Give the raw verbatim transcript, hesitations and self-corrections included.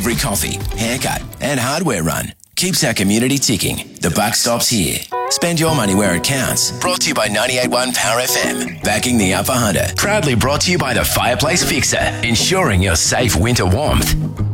Every coffee, haircut and hardware run keeps our community ticking. The buck stops here. Spend your money where it counts. Brought to you by ninety-eight point one Power F M. Backing the Upper Hunter. Proudly brought to you by the Fireplace Fixer. Ensuring your safe winter warmth.